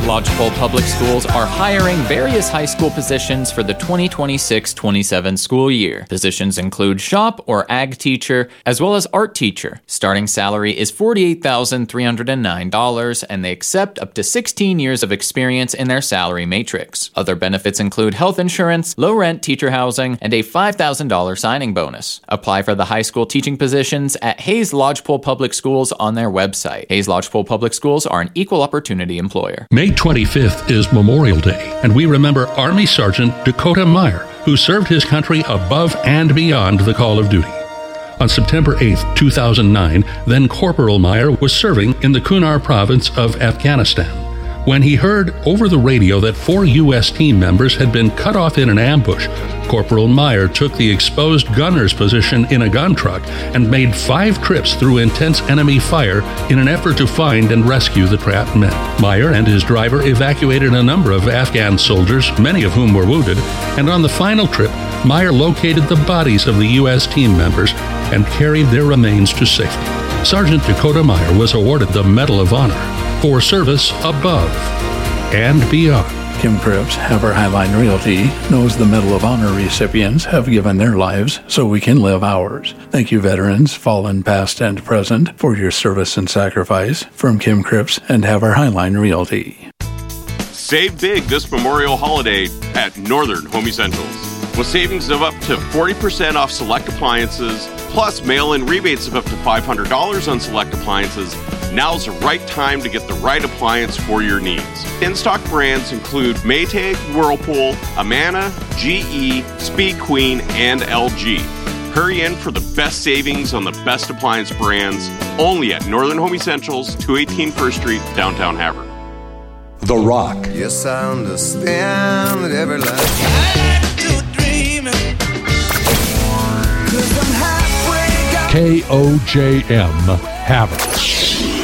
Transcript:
Lodgepole Public Schools are hiring various high school positions for the 2026-27 school year. Positions include shop or ag teacher, as well as art teacher. Starting salary is $48,309, and they accept up to 16 years of experience in their salary matrix. Other benefits include health insurance, low rent teacher housing, and a $5,000 signing bonus. Apply for the high school teaching positions at Hayes Lodgepole Public Schools on their website. Hayes Lodgepole Public Schools are an equal opportunity employer. May 25th is Memorial Day, and we remember Army Sergeant Dakota Meyer, who served his country above and beyond the call of duty. On September 8, 2009, then Corporal Meyer was serving in the Kunar province of Afghanistan when he heard over the radio that 4 U.S. team members had been cut off in an ambush. Corporal Meyer took the exposed gunner's position in a gun truck and made 5 trips through intense enemy fire in an effort to find and rescue the trapped men. Meyer and his driver evacuated a number of Afghan soldiers, many of whom were wounded, and on the final trip, Meyer located the bodies of the U.S. team members and carried their remains to safety. Sergeant Dakota Meyer was awarded the Medal of Honor for service above and beyond. Kim Cripps, Haver Highline Realty, knows the Medal of Honor recipients have given their lives so we can live ours. Thank you, veterans, fallen past and present, for your service and sacrifice. From Kim Cripps and Haver Highline Realty. Save big this Memorial holiday at Northern Home Essentials, with savings of up to 40% off select appliances, plus mail-in rebates of up to $500 on select appliances. Now's the right time to get the right appliance for your needs. In-stock brands include Maytag, Whirlpool, Amana, GE, Speed Queen, and LG. Hurry in for the best savings on the best appliance brands, only at Northern Home Essentials, 218 First Street, downtown Havre. The Rock. Yes, I understand that every life KOJM Havre.